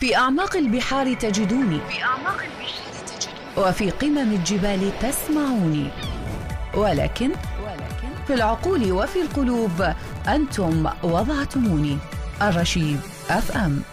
في أعماق البحار تجدوني، وفي قمم الجبال تسمعوني، ولكن في العقول وفي القلوب أنتم وضعتموني. الرشيد FM.